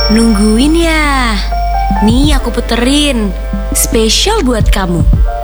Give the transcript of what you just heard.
Nungguin ya? Nih aku puterin, spesial buat kamu.